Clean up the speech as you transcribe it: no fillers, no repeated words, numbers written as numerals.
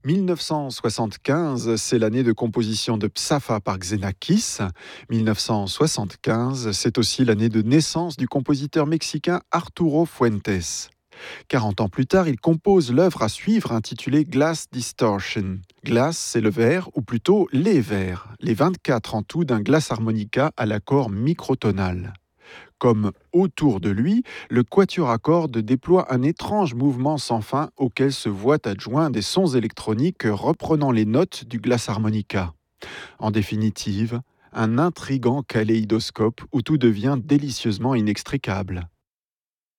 1975, c'est l'année de composition de Psafa par Xenakis. 1975, c'est aussi l'année de naissance du compositeur mexicain Arturo Fuentes. 40 ans plus tard, il compose l'œuvre à suivre intitulée Glass Distortion. Glass, c'est le verre, ou plutôt les verres, les 24 en tout d'un glass harmonica à l'accord microtonal. Comme autour de lui, le quatuor à cordes déploie un étrange mouvement sans fin auquel se voient adjoints des sons électroniques reprenant les notes du glass harmonica. En définitive, un intrigant kaléidoscope où tout devient délicieusement inextricable.